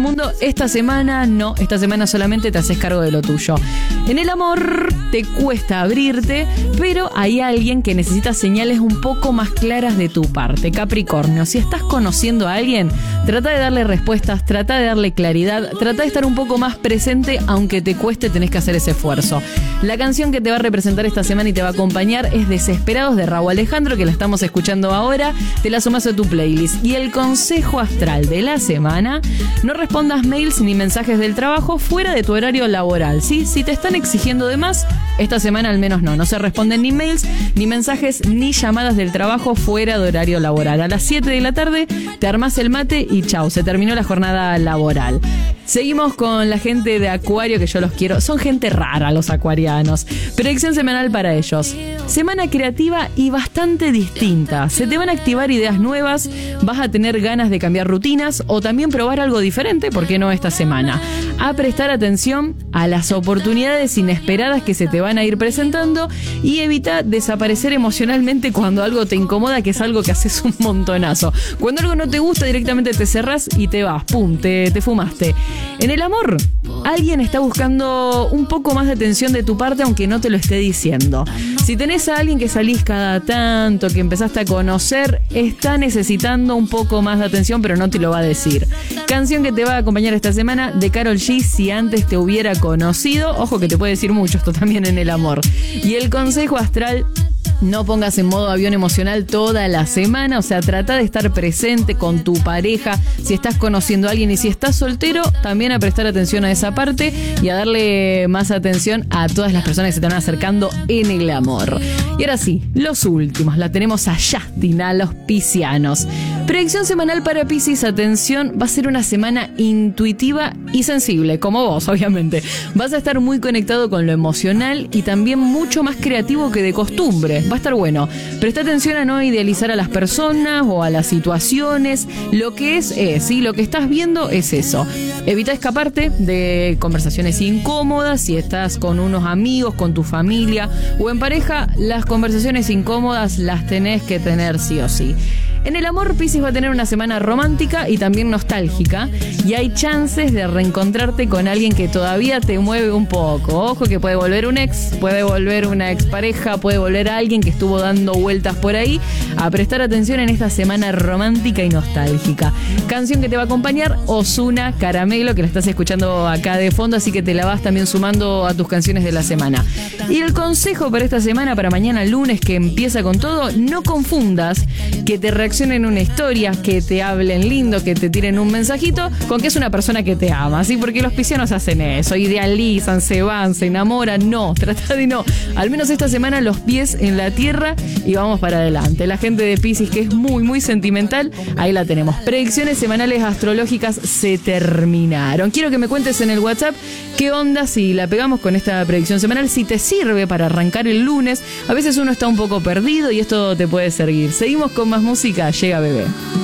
mundo. Esta semana no, esta semana solamente te haces cargo de lo tuyo. En el amor te cuesta abrirte, pero hay alguien que necesita señales un poco más claras de tu parte. Capricornio, si estás conociendo a alguien, trata de darle respuestas, trata de darle claridad, trata de estar un poco más presente, aunque te cueste, tenés que hacer ese esfuerzo. La canción que te va a representar esta semana y te va a acompañar es Desesperados de Rauw Alejandro, que la estamos escuchando ahora. Te la sumás a tu playlist. Y el consejo astral de la semana: no respondas mails ni mensajes del trabajo fuera de tu horario laboral, ¿sí? Si te están exigiendo de más, esta semana al menos no se responden ni mails, ni mensajes, ni llamadas del trabajo fuera de horario laboral. A las 7 de la tarde te armás el mate y chau, se terminó la jornada laboral. Seguimos con la gente de Acuario, que yo los quiero. Son gente rara los acuarianos. Predicción semanal para ellos: semana creativa y bastante distinta. Se te van a activar ideas nuevas, vas a tener ganas de cambiar rutinas o también probar algo diferente, ¿por qué no esta semana? A prestar atención a las oportunidades inesperadas que se te van a ir presentando y evita desaparecer emocionalmente cuando algo te incomoda, que es algo que haces un montonazo. Cuando algo no te gusta, directamente te cerrás y te vas, pum, te fumaste. En el amor, alguien está buscando un poco más de atención de tu parte, aunque no te lo esté diciendo. Si tenés a alguien que salís cada tanto, que empezaste a conocer, está necesitando un poco más de atención, pero no te lo va a decir. Canción que te va a acompañar esta semana de Karol G, Si antes te hubiera conocido. Ojo que te puede decir mucho esto también en el amor. Y el consejo astral: no pongas en modo avión emocional toda la semana, o sea, trata de estar presente con tu pareja, si estás conociendo a alguien, y si estás soltero, también a prestar atención a esa parte y a darle más atención a todas las personas que se te van acercando en el amor. Y ahora sí, los últimos, la tenemos a Justin, a los piscianos. Predicción semanal para Piscis, atención, va a ser una semana intuitiva y sensible, como vos, obviamente. Vas a estar muy conectado con lo emocional y también mucho más creativo que de costumbre. Va a estar bueno. Presta atención a no idealizar a las personas o a las situaciones. Lo que es, ¿sí? Lo que estás viendo es eso. Evita escaparte de conversaciones incómodas. Si estás con unos amigos, con tu familia o en pareja, las conversaciones incómodas las tenés que tener sí o sí. En el amor, Piscis va a tener una semana romántica y también nostálgica, y hay chances de reencontrarte con alguien que todavía te mueve un poco. Ojo que puede volver un ex, puede volver una expareja, puede volver a alguien que estuvo dando vueltas por ahí. A prestar atención en esta semana romántica y nostálgica. Canción que te va a acompañar: Ozuna, Caramelo, que la estás escuchando acá de fondo, así que te la vas también sumando a tus canciones de la semana. Y el consejo para esta semana, para mañana lunes, que empieza con todo: no confundas que te reaccionen una historia, que te hablen lindo, que te tiren un mensajito, con que es una persona que te ama, ¿sí? Porque los piscianos hacen eso, idealizan, se van, se enamoran. No, trata de no. Al menos esta semana los pies en la tierra y vamos para adelante. La gente de Piscis, que es muy, muy sentimental, ahí la tenemos. Predicciones semanales astrológicas se terminaron. Quiero que me cuentes en el WhatsApp qué onda si la pegamos con esta predicción semanal, si te sirve para arrancar el lunes. A veces uno está un poco perdido y esto te puede servir. Seguimos con más música. Llega Bebé.